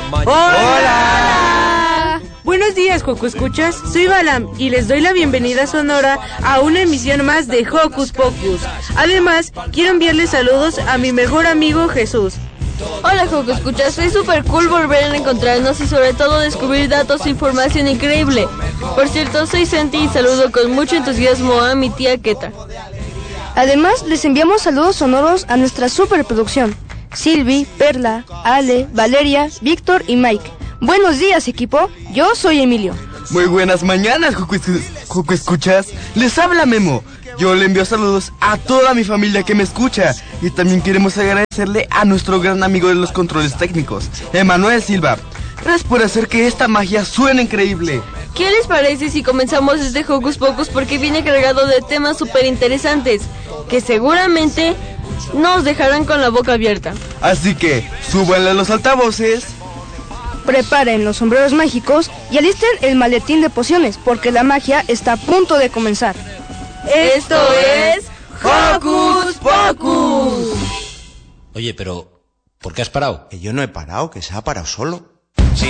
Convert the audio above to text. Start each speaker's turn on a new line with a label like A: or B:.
A: ¡Hola! Buenos días, Joco Escuchas. Soy Balam y les doy la bienvenida sonora a una emisión más de Hocus Pocus. Además, quiero enviarles saludos a mi mejor amigo Jesús.
B: Hola, Joco Escuchas. Soy super cool volver a encontrarnos y sobre todo descubrir datos e información increíble. Por cierto, soy Santi y saludo con mucho entusiasmo a mi tía Keta.
C: Además, les enviamos saludos sonoros a nuestra superproducción. Silvi, Perla, Ale, Valeria, Víctor y Mike. Buenos días, equipo. Yo soy Emilio.
D: Muy buenas mañanas, Joco Escuchas. Les habla Memo. Yo le envío saludos a toda mi familia que me escucha. Y también queremos agradecerle a nuestro gran amigo de los controles técnicos, Emanuel Silva. Gracias por hacer que esta magia suene increíble.
B: ¿Qué les parece si comenzamos este Hocus Pocus? Porque viene cargado de temas súper interesantes que seguramente nos dejarán con la boca abierta.
D: Así que, súbanle a los altavoces,
C: preparen los sombreros mágicos y alisten el maletín de pociones, porque la magia está a punto de comenzar.
B: Esto es Hocus Pocus.
E: Oye, pero ¿por qué has parado?
F: Que yo no he parado, que se ha parado solo.